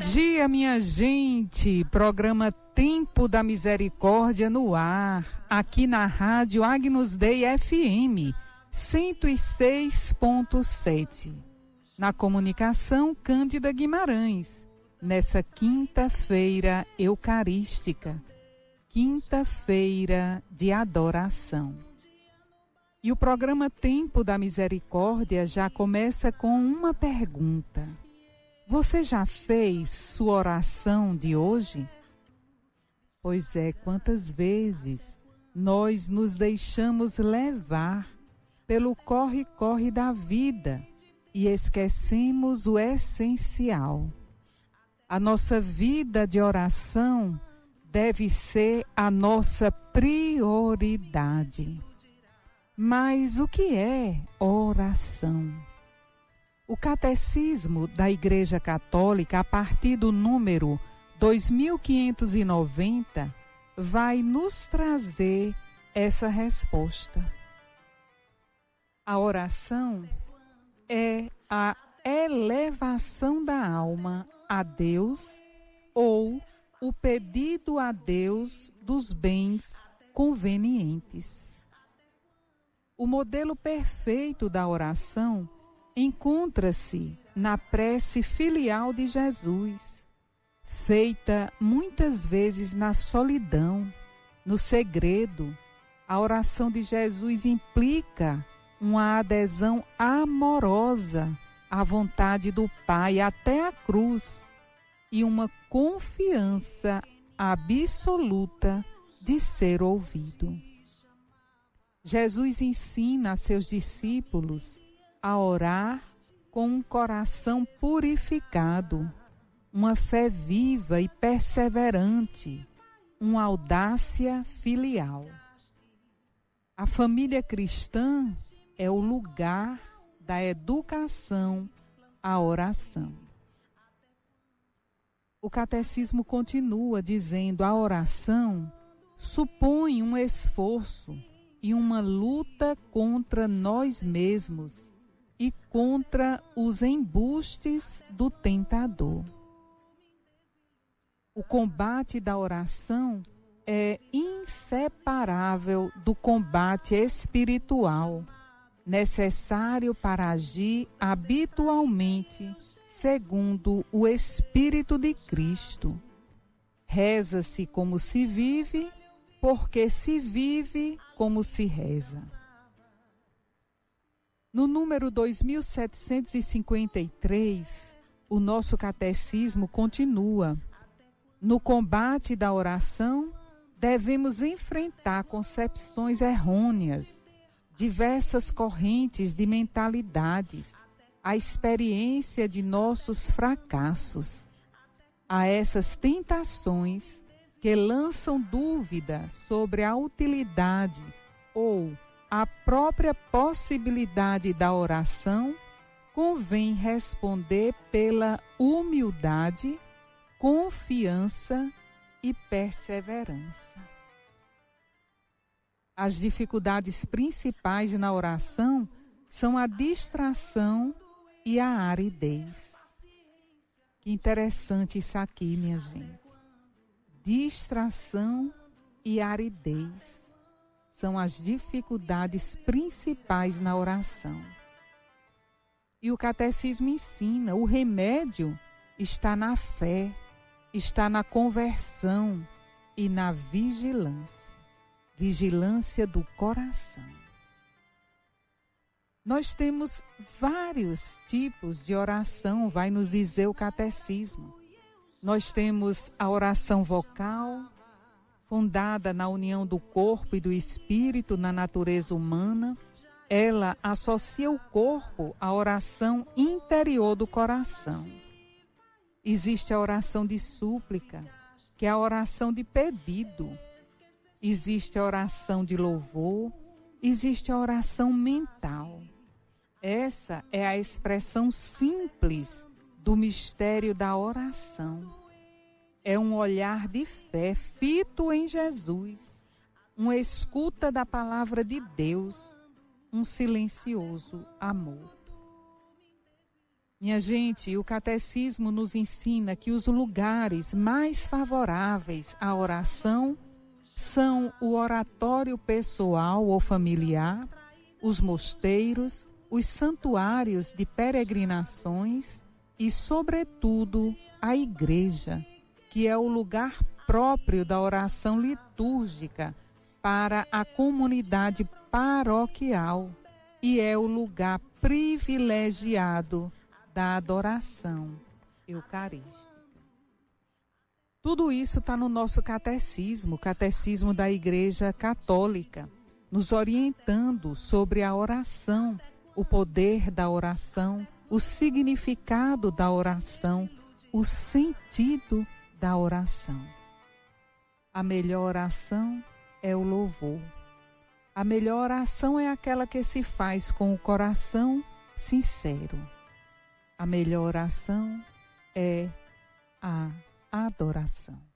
dia, minha gente. Programa Tempo da Misericórdia no ar, aqui na Rádio Agnus Dei FM 106.7. Na comunicação, Cândida Guimarães. Nessa quinta-feira eucarística, quinta-feira de adoração. E o programa Tempo da Misericórdia já começa com uma pergunta. Você já fez sua oração de hoje? Pois é, quantas vezes nós nos deixamos levar pelo corre-corre da vida e esquecemos o essencial. A nossa vida de oração deve ser a nossa prioridade. Mas o que é oração? O Catecismo da Igreja Católica, a partir do número 2590, vai nos trazer essa resposta. A oração é a elevação da alma a Deus ou o pedido a Deus dos bens convenientes. O modelo perfeito da oração encontra-se na prece filial de Jesus, feita muitas vezes na solidão, no segredo. A oração de Jesus implica uma adesão amorosa à vontade do Pai até a cruz e uma confiança absoluta de ser ouvido. Jesus ensina a seus discípulos a orar com um coração purificado, uma fé viva e perseverante, uma audácia filial. A família cristã é o lugar da educação à oração. O catecismo continua dizendo: a oração supõe um esforço e uma luta contra nós mesmos e contra os embustes do tentador. O combate da oração é inseparável do combate espiritual, necessário para agir habitualmente segundo o Espírito de Cristo. Reza-se como se vive, porque se vive como se reza. No número 2753, o nosso catecismo continua: no combate da oração, devemos enfrentar concepções errôneas, diversas correntes de mentalidades, a experiência de nossos fracassos. A essas tentações que lançam dúvida sobre a utilidade ou a própria possibilidade da oração, convém responder pela humildade, confiança e perseverança. As dificuldades principais na oração são a distração e a aridez. Que interessante isso aqui, minha gente. Distração e aridez são as dificuldades principais na oração. E o catecismo ensina: o remédio está na fé, está na conversão e na vigilância. Vigilância do coração. Nós temos vários tipos de oração, vai nos dizer o catecismo. Nós temos a oração vocal, fundada na união do corpo e do espírito na natureza humana. Ela associa o corpo à oração interior do coração. Existe a oração de súplica, que é a oração de pedido. Existe a oração de louvor, existe a oração mental. Essa é a expressão simples do mistério da oração. É um olhar de fé fito em Jesus, uma escuta da palavra de Deus, um silencioso amor. Minha gente, o catecismo nos ensina que os lugares mais favoráveis à oração são o oratório pessoal ou familiar, os mosteiros, os santuários de peregrinações e, sobretudo, a igreja, que é o lugar próprio da oração litúrgica para a comunidade paroquial e é o lugar privilegiado da adoração eucarística. Tudo isso está no nosso catecismo, o catecismo da Igreja Católica, nos orientando sobre a oração, o poder da oração, o significado da oração, o sentido da oração. A melhor oração é o louvor. A melhor oração é aquela que se faz com o coração sincero. A melhor oração é a adoração.